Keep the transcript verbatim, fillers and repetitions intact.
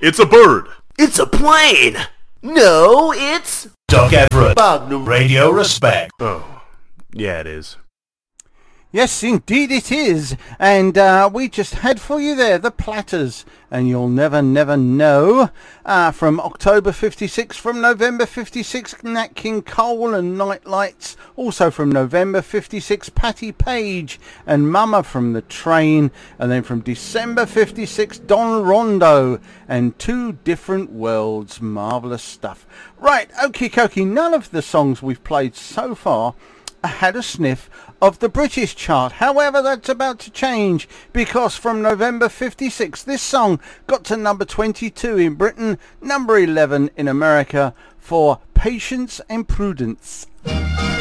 It's a bird. It's a plane. No, it's... Doc Everett. Magnum Radio Respect. Oh, yeah it is. Yes, indeed it is. And uh, we just had for you there the Platters, and You'll Never Never Know, uh, from October fifty-six, from November fifty-six, Nat King Cole and Night Lights, also from November fifty-six, Patti Page and Mama from the Train, and then from December fifty-six, Don Rondo and Two Different Worlds. Marvellous stuff. Right, okie dokie, none of the songs we've played so far had a sniff of the British chart. However, that's about to change, because from November fifty-six, this song got to number twenty-two in Britain, number eleven in America, for Patience and Prudence.